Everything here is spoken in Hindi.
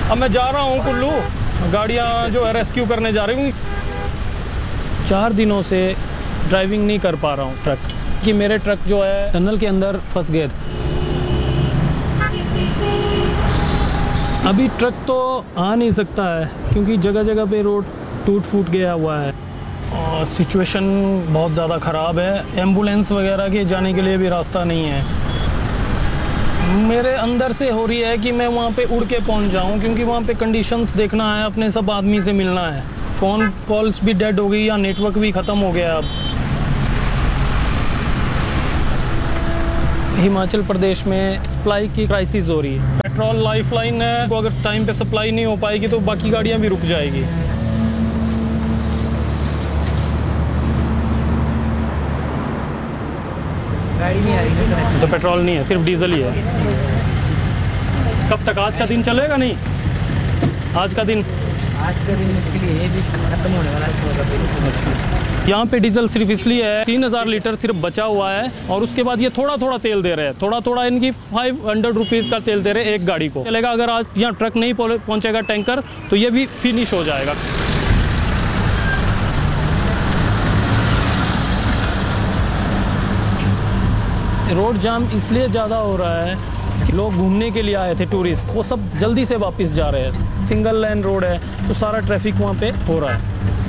अब मैं जा रहा हूँ कुल्लू, गाड़ियाँ जो है रेस्क्यू करने जा रही हूँ। 4 दिनों से ड्राइविंग नहीं कर पा रहा हूँ ट्रक कि मेरे ट्रक जो है टनल के अंदर फंस गए। अभी ट्रक तो आ नहीं सकता है क्योंकि जगह जगह पे रोड टूट फूट गया हुआ है और सिचुएशन बहुत ज़्यादा ख़राब है। एम्बुलेंस वगैरह के जाने के लिए भी रास्ता नहीं है। मेरे अंदर से हो रही है कि मैं वहाँ पे उड़ के पहुँच जाऊँ क्योंकि वहाँ पे कंडीशंस देखना है, अपने सब आदमी से मिलना है। फ़ोन कॉल्स भी डेड हो गई या नेटवर्क भी ख़त्म हो गया। अब हिमाचल प्रदेश में सप्लाई की क्राइसिस हो रही है। पेट्रोल लाइफलाइन है, तो अगर टाइम पे सप्लाई नहीं हो पाएगी तो बाकी गाड़ियाँ भी रुक जाएगी। गाड़ी नहीं आ रही तो पेट्रोल नहीं है, सिर्फ डीजल ही है। कब तक? आज का दिन चलेगा? नहीं, आज का दिन मुश्किल है, ये भी खत्म होने वाला है। यहाँ पे डीजल सिर्फ इसलिए है 3000 लीटर सिर्फ बचा हुआ है और उसके बाद ये थोड़ा थोड़ा तेल दे रहे हैं। थोड़ा थोड़ा इनकी 500 रुपीज़ का तेल दे रहे हैं एक गाड़ी को। चलेगा अगर आज यहाँ ट्रक नहीं पहुँचेगा टैंकर तो ये भी फिनिश हो जाएगा। रोड जाम इसलिए ज़्यादा हो रहा है कि लोग घूमने के लिए आए थे, टूरिस्ट, वो सब जल्दी से वापस जा रहे हैं। सिंगल लाइन रोड है तो सारा ट्रैफिक वहाँ पे हो रहा है।